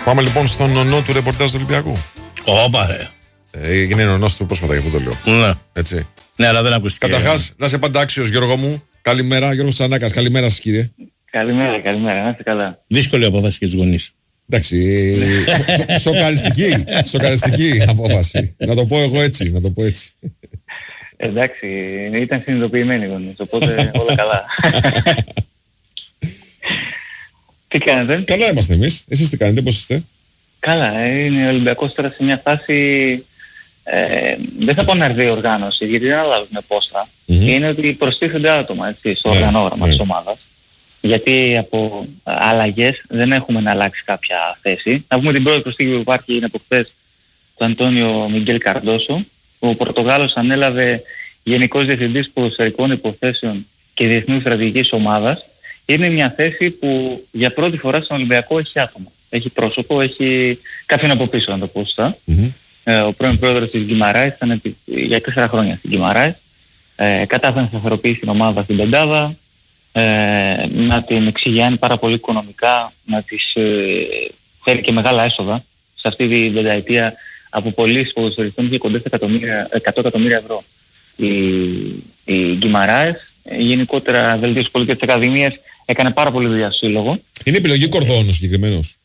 Πάμε λοιπόν στον νονό του ρεπορτάζ του Ολυμπιακού. Όπα ρε. Είναι νονός του πρόσφατα, γι' αυτό το λέω. Ναι. Έτσι. Ναι, αλλά δεν ακούστηκε. Καταρχάς, να είσαι πάντα άξιος, Γιώργο μου. Καλημέρα, Γιώργος Τσανάκας. Καλημέρα σας, κύριε. Καλημέρα, να είστε καλά. Δύσκολη απόφαση για τους γονείς. Εντάξει, σοκαριστική απόφαση. Να το πω εγώ έτσι, Εντάξει, ήταν συνειδητοποιημένοι οι γονείς, οπότε όλα καλά. Τι κάνετε? Καλά είμαστε εμείς. Εσείς τι κάνετε, πώς είστε? Καλά, είναι ο Ολυμπιακός τώρα σε μια φάση, δεν θα πω να έρθει οργάνωση, γιατί δεν αλλάζουμε πόσα. Είναι ότι προστίθενται άτομα έτσι, στο οργανόγραμμα της ομάδας. Γιατί από αλλαγές δεν έχουμε να αλλάξει κάποια θέση. Να πούμε την πρώτη προσθήκη που υπάρχει είναι από χθες του Αντώνιο Μιγγέλ Καρντόσο. Ο Πορτογάλος ανέλαβε Γενικός Διευθυντής Ποδοσφαιρικών Υποθέσεων και Διεθνούς Στρατηγικής Ομάδας. Είναι μια θέση που για πρώτη φορά στον Ολυμπιακό έχει άτομο. Έχει πρόσωπο, έχει κάποιον από πίσω, να το πω σωστά. Ο πρώην πρόεδρος της Γκιμαράης ήταν για 4 χρόνια στην Γκιμαράης. Κατάφερε να σταθεροποιήσει την ομάδα στην πεντάδα, να την εξηγιάνει πάρα πολύ οικονομικά, να της φέρει και μεγάλα έσοδα. Σε αυτή την πενταετία από πωλήσεις ποδοσφαιριστών είχε κοντά στα 100 εκατομμύρια ευρώ η Γκιμαράης. Γενικότερα βελτίωσε πολύ και τις ακαδημίες, έκανε πάρα πολύ δουλειά στο σύλλογο. Είναι επιλογή Κορδόνου συγκεκριμένος?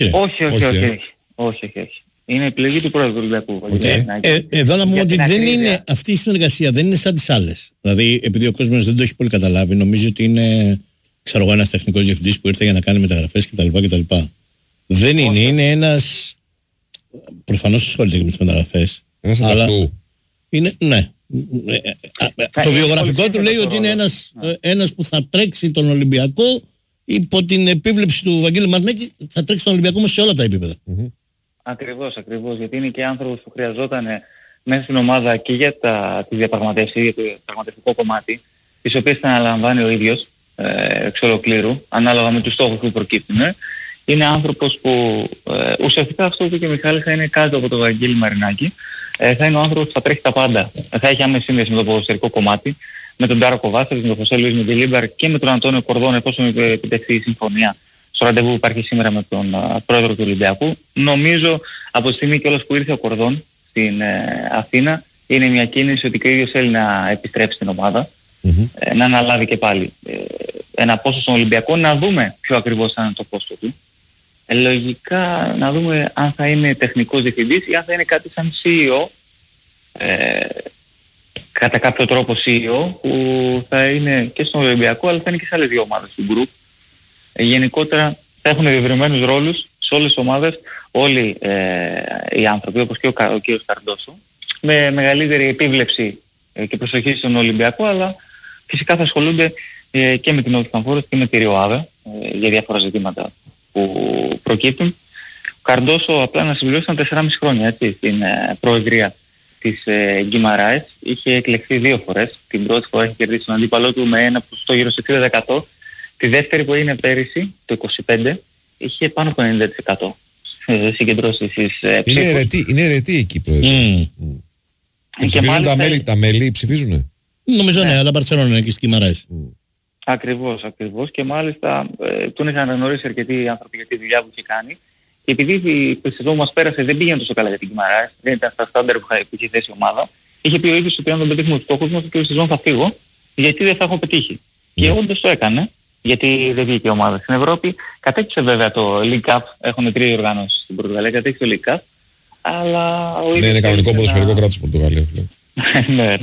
Όχι. Είναι επιλογή του πρόεδρου του Ολυμπιακού. Εδώ να πούμε ότι δεν είναι, αυτή η συνεργασία δεν είναι σαν τις άλλες. Δηλαδή, επειδή ο κόσμος δεν το έχει πολύ καταλάβει, νομίζει ότι είναι, ξέρω εγώ, ένας τεχνικός διευθυντής που ήρθε για να κάνει μεταγραφές κτλ. Δεν είναι, είναι ένας, προφανώς ασχολείται και με τις μεταγραφές. Ένας ανταυτού. Είναι, ναι. Το βιογραφικό του λέει ότι είναι ένας που θα τρέξει τον Ολυμπιακό υπό την επίβλεψη του Βαγγέλη Μαρινάκη, θα τρέξει τον Ολυμπιακό όμως σε όλα τα επίπεδα. Ακριβώς, γιατί είναι και άνθρωπος που χρειαζόταν μέσα στην ομάδα και για τις διαπραγματεύσεις, για το πραγματευτικό κομμάτι, τις οποίες θα αναλαμβάνει ο ίδιος εξ ολοκλήρου, ανάλογα με τους στόχους που προκύπτουν. Είναι άνθρωπος που ουσιαστικά αυτό που είπε και ο Μιχάλης θα είναι κάτω από τον Βαγγέλη Μαρινάκη. Θα είναι ο άνθρωπος που θα τρέχει τα πάντα. Θα έχει άμεση σύνδεση με το ποδοσφαιρικό κομμάτι, με τον Ντάρο Κοβάσεβιτς, με τον Χωσέ Λουίς Μεντιλίμπαρ και με τον Αντώνιο Κορδόνο, εφόσον επιτευχθεί η συμφωνία στο ραντεβού που υπάρχει σήμερα με τον πρόεδρο του Ολυμπιακού. Νομίζω από τη στιγμή κιόλας που ήρθε ο Κορδόν στην Αθήνα, είναι μια κίνηση ότι και ο ίδιος θέλει να επιστρέψει στην ομάδα, να αναλάβει και πάλι ένα πόστο στον Ολυμπιακό, να δούμε ποιο ακριβώς θα είναι το πόστο του. Λογικά να δούμε αν θα είναι τεχνικός διευθυντής ή αν θα είναι κάτι σαν CEO, κατά κάποιο τρόπο CEO, που θα είναι και στον Ολυμπιακό αλλά θα είναι και σε άλλες δύο ομάδες του group. Γενικότερα θα έχουν διευρυμένους ρόλους σε όλες τις ομάδες, όλοι οι άνθρωποι, όπως και ο κύριος Καρντόσο, με μεγαλύτερη επίβλεψη και προσοχή στον Ολυμπιακό, αλλά φυσικά θα ασχολούνται και με την Οδυσσανφόρος και με τη ΡΙΟΑΒΕ για διάφορα ζητήματα που προκύπτουν. Ο Καρντόσο, απλά να συμπληρώσει, ήταν 4,5 χρόνια έτσι, στην προεδρία της Γκιμαράης. Είχε εκλεχθεί 2 φορές. Την πρώτη φορά είχε κερδίσει τον αντίπαλό του με ένα ποσοστό γύρω στο 60%. Τη δεύτερη που έγινε πέρυσι, το 25, είχε πάνω από 90% συγκεντρώσεις στις ψήφους. Είναι αιρετή εκεί, πρόεδρε. Ψηφίζουν τα μέλη, ψηφίζουνε? Νομίζω ναι, αλλά Μπαρσελόνα είναι εκεί στη Γκιμαράης. Ακριβώς. Και μάλιστα τον είχαν αναγνωρίσει αρκετοί άνθρωποι για τη δουλειά που είχε κάνει. Και επειδή η σεζόν που μας πέρασε δεν πήγαινε τόσο καλά για την Γκιμαράης, δεν ήταν στα στάνταρ που είχε θέσει η ομάδα, είχε πει ο ίδιος ότι αν δεν πετύχουμε τους στόχους μας, και η σεζόν θα φύγω, γιατί δεν θα έχω πετύχει. Και όντως το έκανε, γιατί δεν βγήκε η ομάδα στην Ευρώπη. Κατέκτησε βέβαια το League Cup, έχουν 3 οργανώσεις στην Πορτογαλία, κατέκτησε το League Cup. Αλλά ο ίδιος είναι κανονικό ποδοσφαιρικό κράτος στην Πορτογαλία. Ναι.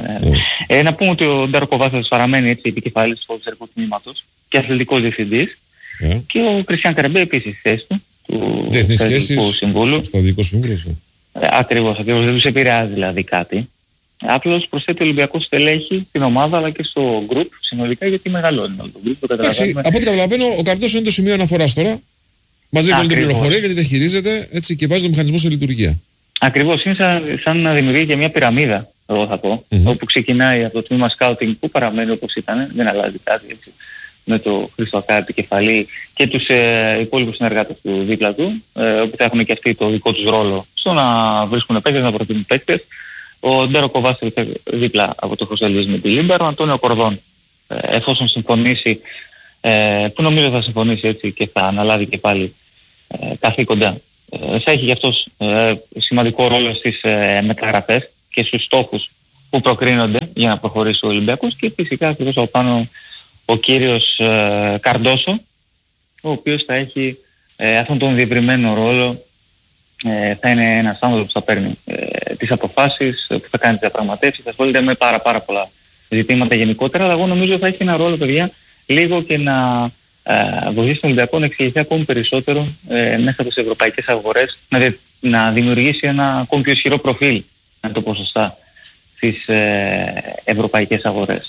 Να πούμε ότι ο Ντάρο Κοβάσεβιτς παραμένει έτσι επικεφαλής του ποδοσφαιρικού τμήματος και αθλητικός διευθυντής. Και ο Κριστιαν Καρεμπέ επίσης στη θέση του Διεθνικού Συμβούλου. Στρατηγικό Συμβούλιο. Ακριβώς. Δεν τους επηρεάζει δηλαδή κάτι. Απλώς προσθέτει ο Ολυμπιακός στελέχη στην ομάδα αλλά και στο group συνολικά, γιατί μεγαλώνει το group. Από ό,τι καταλαβαίνω, ο Καρντός είναι το σημείο αναφοράς τώρα. Μαζί με την πληροφορία, γιατί δεν χειρίζεται έτσι, και βάζει τον μηχανισμό σε λειτουργία. Ακριβώς. Είναι σαν να δημιουργεί και μια πυραμίδα, εγώ θα πω, όπου ξεκινάει από το τμήμα scouting που παραμένει όπως ήταν, δεν αλλάζει κάτι έτσι, με το Χρήστο Ακά επικεφαλή και τους υπόλοιπους συνεργάτες του δίπλα του, όπου θα έχουν και αυτοί το δικό τους ρόλο στο να βρίσκουν παίκτες, να προτείνουν παίκτες. Ο Ντάρο Κοβάσεβιτς δίπλα από το Χωσέ Λουίς Μεντιλίμπαρ, ο Αντώνιο Κορδόν, εφόσον συμφωνήσει, που νομίζω θα συμφωνήσει έτσι και θα αναλάβει και πάλι καθήκοντα. Θα έχει γι' αυτός σημαντικό ρόλο στις μεταγραφές και στους στόχους που προκρίνονται για να προχωρήσει ο Ολυμπιακός, και φυσικά ακριβώς από πάνω ο κύριος Καρντόσο, ο οποίος θα έχει αυτόν τον διευρυμένο ρόλο. Θα είναι ένας άνθρωπος που θα παίρνει τις αποφάσεις, που θα κάνει τις διαπραγματεύσεις, θα ασχολείται με πάρα πολλά ζητήματα γενικότερα, αλλά εγώ νομίζω θα έχει ένα ρόλο, παιδιά, λίγο και να βοηθήσει τον Ολυμπιακό να εξελιχθεί ακόμη περισσότερο μέσα από τις ευρωπαϊκές αγορές, να δημιουργήσει ένα ακόμη πιο ισχυρό προφίλ, να το πω σωστά, στις ευρωπαϊκές αγορές.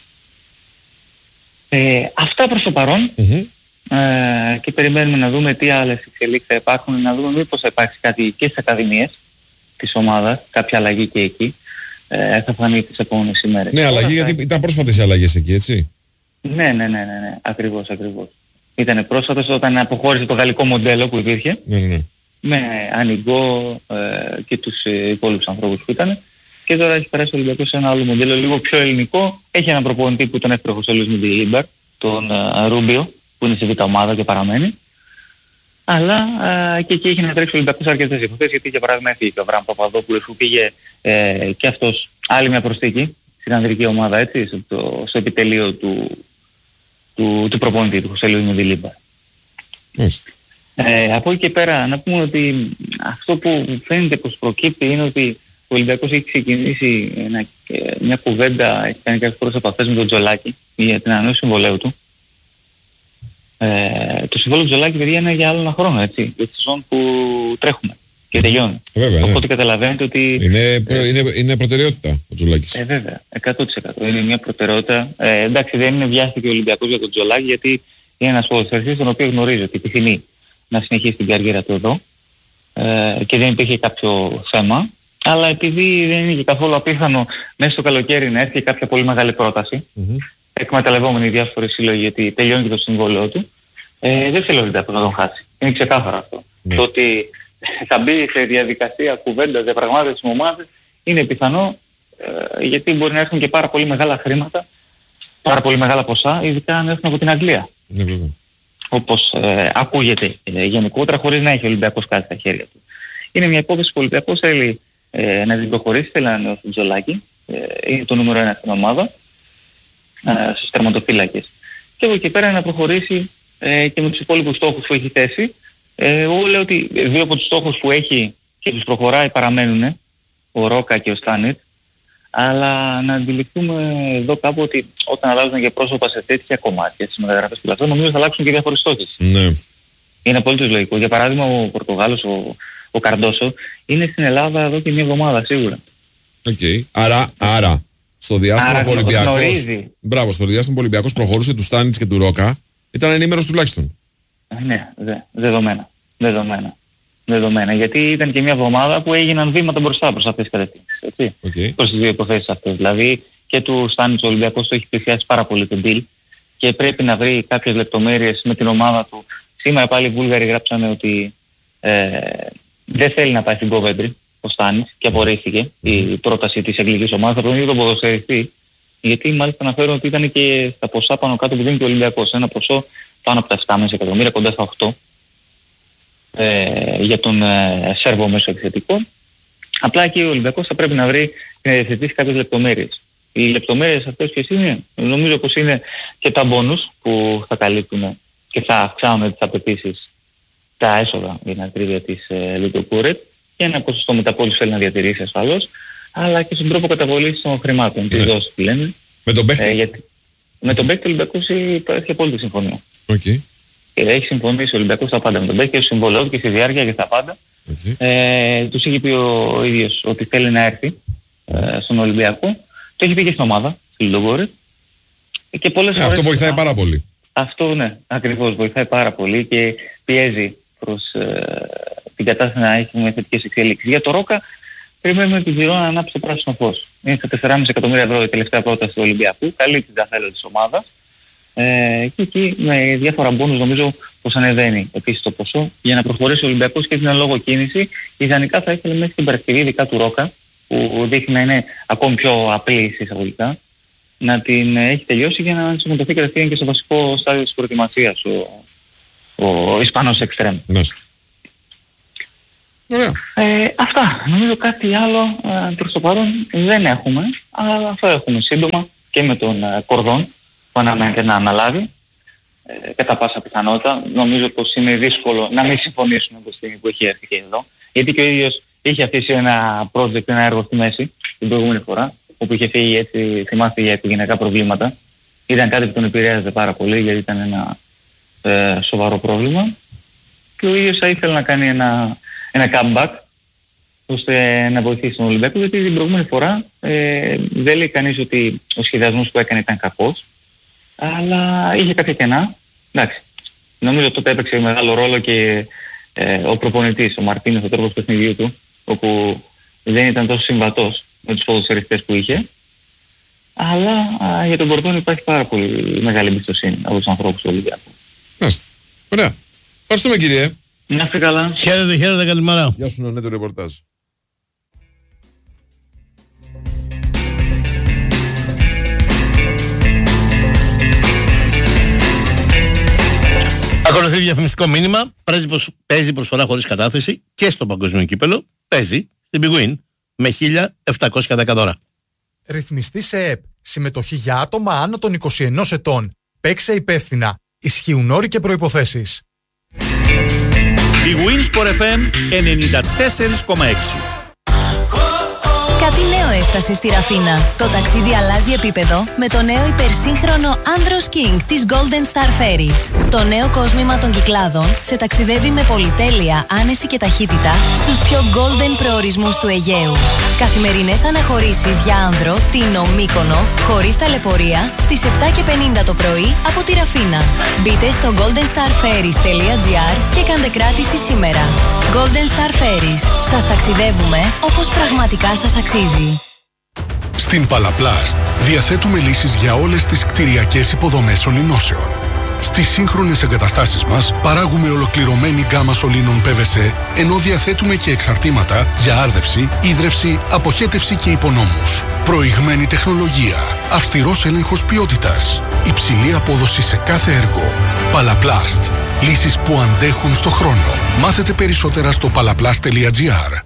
Αυτά προς το παρόν. Και περιμένουμε να δούμε τι άλλες εξελίξεις θα υπάρχουν, να δούμε μήπως θα υπάρξει κάτι και στις ακαδημίες της ομάδας, κάποια αλλαγή και εκεί. Θα φανεί τις επόμενες ημέρες. Ναι, αλλαγή, γιατί ήταν πρόσφατες οι αλλαγές εκεί, έτσι. Ναι, ακριβώς. Ήτανε πρόσφατος όταν αποχώρησε το γαλλικό μοντέλο που υπήρχε. Ναι. Με Ανιγκό και τους υπόλοιπους ανθρώπους που ήταν. Και τώρα έχει περάσει ο Ολυμπιακός σε ένα άλλο μοντέλο, λίγο πιο ελληνικό. Έχει έναν προπονητή που τον έφερε ο Χωσέ Λουίς Μεντιλίμπαρ, τον Ρούμπιο, που είναι σε β' ομάδα και παραμένει. Αλλά και εκεί έχει να τρέξει ο Ολυμπιακός αρκετές υποθέσεις, γιατί για παράδειγμα έφυγε και ο Αβραάμ Παπαδόπουλος, που πήγε και αυτός άλλη μια προσθήκη στην ανδρική ομάδα, έτσι, στο επιτελείο του προπονητή, του Χωσέ Λουίς Μεντιλίμπαρ. Από εκεί και πέρα να πούμε ότι αυτό που φαίνεται πως προκύπτει είναι ότι ο Ολυμπιακός έχει ξεκινήσει μια κουβέντα, έχει κάνει κάποιες πρώτες επαφές με τον Τζολάκη για την ανανέωση συμβολαίου του. Το συμβόλαιο του Τζολάκη, παιδιά, είναι για άλλο ένα χρόνο, έτσι, για τη σεζόν που τρέχουμε και τελειώνει. Βέβαια, οπότε καταλαβαίνετε ότι είναι προτεραιότητα ο Τζολάκης. Βέβαια, 100%. Είναι μια προτεραιότητα. Εντάξει, δεν είναι βιάστηκε ο Ολυμπιακός για τον Τζολάκη, γιατί είναι ένας ποδοσφαιριστής τον οποίο γνωρίζει ότι επιθυμεί να συνεχίσει την καριέρα του εδώ και δεν υπήρχε κάποιο θέμα. Αλλά επειδή δεν είναι και καθόλου απίθανο μέσα στο καλοκαίρι να έρθει κάποια πολύ μεγάλη πρόταση, εκμεταλλευόμενοι διάφορες σύλλογοι, γιατί τελειώνει και το συμβόλαιο του, δεν θέλω να τον χάσει. Είναι ξεκάθαρο αυτό. Το ότι θα μπει σε διαδικασία κουβέντας, διαπραγμάτευσης με ομάδες, είναι πιθανό, γιατί μπορεί να έρθουν και πάρα πολύ μεγάλα χρήματα, πάρα πολύ μεγάλα ποσά, ειδικά αν έρθουν από την Αγγλία. Όπως ακούγεται γενικότερα, χωρίς να έχει ο Ολυμπιακός κάτι στα χέρια του. Είναι μια υπόθεση που ο Ολυμπιακός θέλει να την προχωρήσει, θέλει να ανανεώσει τον Τζολάκη, είναι το νούμερο 1 στην ομάδα, στους τερματοφύλακες. Και από εκεί πέρα να προχωρήσει και με τους υπόλοιπους στόχους που έχει θέσει. Εγώ λέω ότι δύο από τους στόχους που έχει και τους προχωράει παραμένουν, ο Ρόκα και ο Στάνιτ, αλλά να αντιληφθούμε εδώ κάπου ότι όταν αλλάζουν και πρόσωπα σε τέτοια κομμάτια, στις μεταγραφές του λαθρών, νομίζω θα αλλάξουν και διάφορες στόχες. Ναι. Είναι απολύτως λογικό. Για παράδειγμα, ο Πορτογάλος, ο Καρντόσο, είναι στην Ελλάδα εδώ και μια εβδομάδα σίγουρα. Άρα στο διάστημα που ο Ολυμπιακός, στο διάστημα που ο Ολυμπιακός προχωρούσε του Στάνιτς και του Ρόκα, ήταν ενήμερος τουλάχιστον. Ναι, δεδομένα. Γιατί ήταν και μια εβδομάδα που έγιναν βήματα μπροστά προς αυτές τις κατευθύνσεις. Προς τις δύο υποθέσεις αυτές. Δηλαδή και του Στάνιτς ο Ολυμπιακός το έχει πλησιάσει πάρα πολύ τον deal και πρέπει να βρει κάποιες λεπτομέρειες με την ομάδα του. Σήμερα πάλι οι Βούλγαροι γράψανε ότι δεν θέλει να πάει στην Κοβέντρη ο Στάνιτς και απορρίφθηκε η πρόταση της αγγλικής ομάδας από τον ίδιο τον ποδοσφαιριστή, γιατί μάλιστα αναφέρουν ότι ήταν και στα ποσά πάνω κάτω που δίνει και ο Ολυμπιακός. Ένα ποσό πάνω από τα 7,5 εκατομμύρια, κοντά στα 8 για τον Σέρβο μέσο επιθετικό. Απλά εκεί ο Ολυμπιακός θα πρέπει να βρει και να διαθετήσει κάποιες λεπτομέρειες. Οι λεπτομέρειες αυτές ποιες είναι? Νομίζω πως είναι και τα μπόνους που θα καλύπτουν και θα αυξάνουν τις απαιτήσεις, τα έσοδα για την ακρίβεια της Λιτοκούρετ, και ένα ποσοστό μεταπόλησης θέλει να διατηρήσει ασφαλώς, αλλά και στον τρόπο καταβολής των χρημάτων, τις δόσεις που λένε. Με τον παίκτη? Με τον παίκτη ο Ολυμπιακός έχει απόλυτη συμφωνία. Έχει συμφωνήσει ο Ολυμπιακός στα πάντα με τον παίκτη, και στο συμβολό του και στη διάρκεια και στα πάντα. Τους είχε πει ο ίδιος ότι θέλει να έρθει στον Ολυμπιακό. Το έχει πει και στην ομάδα, στη Λιτοκούρετ. Αυτό βοηθάει πάρα πολύ. Αυτό, ναι, ακριβώς, βοηθάει πάρα πολύ και πιέζει προς την κατάσταση να έχουμε θετικές εξελίξεις. Για το Ρόκα περιμένουμε την Girona να ανάψει το πράσινο φως. Είναι στα 4,5 εκατομμύρια ευρώ η τελευταία πρόταση του Ολυμπιακού, καλύπτει τα θέλω της ομάδας, και εκεί με διάφορα μπόνους νομίζω πως ανεβαίνει επίσης το ποσό για να προχωρήσει ο Ολυμπιακός και την λόγω κίνηση. Ιδανικά θα ήθελε μέχρι την Παρασκευή, ειδικά του Ρόκα, που δείχνει να είναι ακόμη πιο απλή εισαγωγικά, να την έχει τελειώσει για να συμμετοχθεί κατευθείαν και στο βασικό στάδιο της προετοιμασίας ο Ισπανός εξτρέμ. Αυτά. Νομίζω κάτι άλλο προς το παρόν δεν έχουμε, αλλά θα έχουμε σύντομα και με τον Κορδόν που αναμένεται να αναλάβει. Κατά πάσα πιθανότητα. Νομίζω πως είναι δύσκολο να μην συμφωνήσουν από τη στιγμή που έχει έρθει και εδώ. Γιατί και ο ίδιος είχε αφήσει ένα project, ένα έργο στη μέση την προηγούμενη φορά, όπου είχε φύγει έτσι, θυμάστε, για επιγενειακά προβλήματα. Ήταν κάτι που τον επηρέαζε πάρα πολύ, γιατί ήταν ένα σοβαρό πρόβλημα. Και ο ίδιος θα ήθελε να κάνει ένα comeback, ώστε να βοηθήσει τον Ολυμπιακό, γιατί την προηγούμενη φορά δεν λέει κανείς ότι ο σχεδιασμός που έκανε ήταν κακός, αλλά είχε κάποια κενά. Εντάξει, νομίζω τότε έπαιξε μεγάλο ρόλο και ο προπονητής, ο Μαρτίνος, ο τρόπος παιχνιδιού του, όπου δεν ήταν τόσο συμβατός με τους ποδοσφαιριστές που είχε, αλλά για τον Κορδόν υπάρχει πάρα πολύ μεγάλη εμπιστοσύνη από τους ανθρώπους του Ολυμπιακού. Μάλιστα. Ωραία. Ευχαριστούμε, κύριε. Να είστε καλά. Χαίρετε, καλημέρα. Γεια σου, Νονέ, το ρεπορτάζ. Ακολουθεί διαφημιστικό μήνυμα. Παίζει προσφορά χωρίς κατάθεση και στο παγκόσμιο κύπελο. Παίζει στην Big Win με 1.710 δώρα. Ρυθμιστή σε ΕΠ. Συμμετοχή για άτομα άνω των 21 ετών. Παίξε υπεύθυνα. Ισχύουν όροι και προϋποθέσεις. Big Win Sport FM 94,6. Κάτι νέο έφτασε στη Ραφίνα. Το ταξίδι αλλάζει επίπεδο με το νέο υπερσύγχρονο Andros King της Golden Star Ferries. Το νέο κόσμημα των Κυκλάδων σε ταξιδεύει με πολυτέλεια, άνεση και ταχύτητα στους πιο golden προορισμούς του Αιγαίου. Καθημερινές αναχωρήσεις για άνδρο, Τίνο, Μύκονο, χωρίς ταλαιπωρία, στις 7:50 το πρωί από τη Ραφίνα. Μπείτε στο goldenstarferries.gr και κάντε κράτηση σήμερα. Golden Star Ferries. Σας ταξιδεύουμε όπως πραγματικά σας αξίζει. Στην Παλαπλάστ διαθέτουμε λύσεις για όλες τις κτηριακές υποδομές σωληνώσεων. Στις σύγχρονες εγκαταστάσεις μας παράγουμε ολοκληρωμένη γκάμα σωλήνων PVC, ενώ διαθέτουμε και εξαρτήματα για άρδευση, ίδρυυση, αποχέτευση και υπονόμους. Προηγμένη τεχνολογία, αυστηρός έλεγχος ποιότητας, υψηλή απόδοση σε κάθε έργο. Παλαπλάστ. Λύσεις που αντέχουν στο χρόνο. Μάθετε περισσότερα στο palaplast.gr.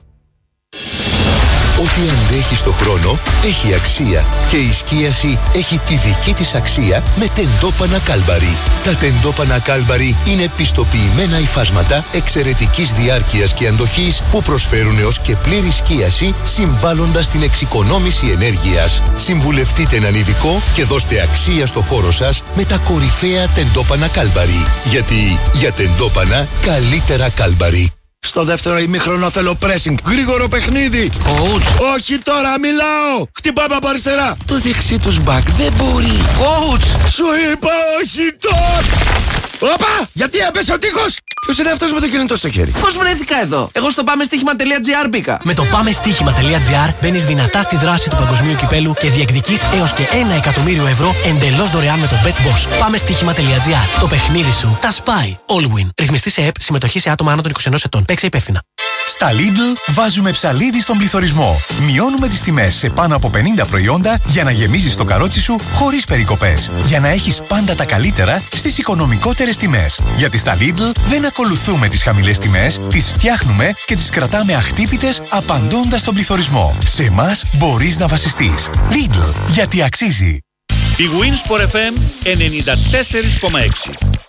Ό,τι αντέχει στο χρόνο έχει αξία και η σκίαση έχει τη δική της αξία με τεντόπανα Κάλμπαρι. Τα τεντόπανα Κάλμπαρι είναι πιστοποιημένα υφάσματα εξαιρετικής διάρκειας και αντοχής που προσφέρουν έως και πλήρη σκίαση, συμβάλλοντας στην εξοικονόμηση ενέργειας. Συμβουλευτείτε έναν ειδικό και δώστε αξία στο χώρο σας με τα κορυφαία τεντόπανα Κάλμπαρι. Γιατί για τεντόπανα καλύτερα Κάλμπαρι. Στο δεύτερο ημίχρονο θέλω pressing. Γρήγορο παιχνίδι. Coach. Όχι τώρα, μιλάω. Χτυπάμε από αριστερά. Το δεξί τους μπακ δεν μπορεί. Coach. Σου είπα όχι τώρα. Όπα! Γιατί έπεσε ο τείχος! Ποιος είναι αυτός με το κινητό στο χέρι? Πώς βρέθηκα εδώ? Εγώ στο πάμεστοίχημα.gr μπήκα. Με το πάμεστοίχημα.gr μπαίνεις δυνατά στη δράση του παγκοσμίου κυπέλου και διεκδικείς έως και 1 εκατομμύριο ευρώ εντελώς δωρεάν με το BetBoss. Πάμεστοίχημα.gr. Το παιχνίδι σου τα σπάει. All win. Ρυθμιστή σε ΕΠ. Συμμετοχή σε άτομα άνω των 21 ετών. Παίξε υπεύθυνα. Στα Lidl βάζουμε ψαλίδι στον πληθωρισμό. Μειώνουμε τις τιμές σε πάνω από 50 προϊόντα για να γεμίζεις το καρότσι σου χωρίς περικοπές. Για να έχεις πάντα τα καλύτερα στις οικονομικότερες τιμές. Γιατί στα Lidl δεν ακολουθούμε τις χαμηλές τιμές, τις φτιάχνουμε και τις κρατάμε αχτύπητες απαντώντας στον πληθωρισμό. Σε εμάς μπορείς να βασιστείς. Lidl, γιατί αξίζει. Big Win Sport FM 94,6.